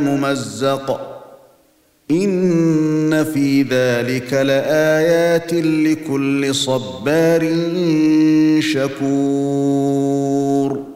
ممزق إن في ذلك لآيات لكل صبار شكور